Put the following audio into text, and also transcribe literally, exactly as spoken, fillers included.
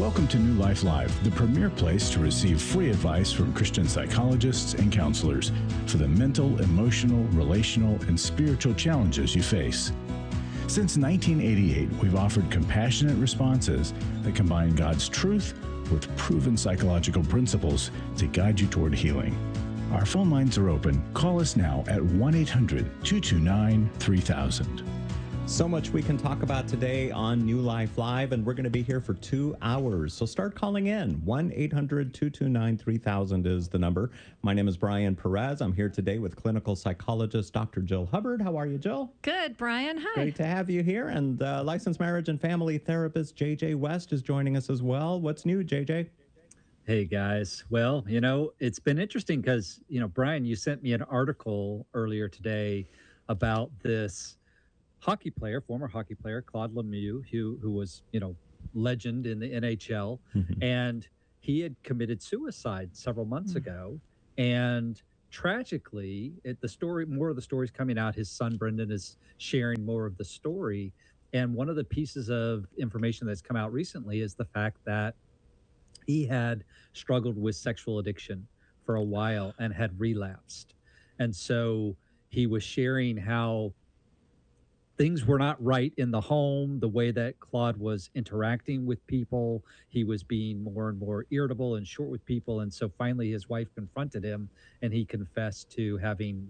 Welcome to New Life Live, the premier place to receive free advice from Christian psychologists and counselors for the mental, emotional, relational, and spiritual challenges you face. Since nineteen eighty-eight, we've offered compassionate responses that combine God's truth with proven psychological principles to guide you toward healing. Our phone lines are open. Call us now at one eight hundred two two nine three thousand. So much we can talk about today on New Life Live, and we're going to be here for two hours. So start calling in. one eight hundred two two nine three thousand is the number. My name is Brian Perez. I'm here today with clinical psychologist Doctor Jill Hubbard. How are you, Jill? Good, Brian. Hi. Great to have you here. And uh, licensed marriage and family therapist J J West is joining us as well. What's new, J J? Hey guys. Well, you know, it's been interesting because, you know, Brian, you sent me an article earlier today about this hockey player, former hockey player, Claude Lemieux, who, who was, you know, legend in the N H L. Mm-hmm. And he had committed suicide several months mm-hmm. ago. And tragically, it, the story, more of the story's coming out. His son, Brendan, is sharing more of the story. And one of the pieces of information that's come out recently is the fact that he had struggled with sexual addiction for a while and had relapsed. And so he was sharing how things were not right in the home, the way that Claude was interacting with people. He was being more and more irritable and short with people. And so finally his wife confronted him and he confessed to having